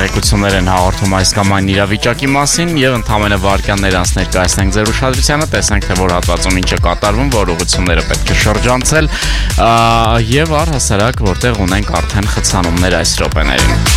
տեղեկություններ են հաղորդում այս կամ այն իրավիճակի մասին եւ ընդամենը վարքյաններ անց ներկայացնենք ձեր ուշադրությանը, տեսնենք թե որ հատվածում ինչ է կատարվում, որ ուղղությունները պետք է շրջանցել եւ առհասարակ որտեղ ունենք արդեն խցանումներ այս րոպեներին։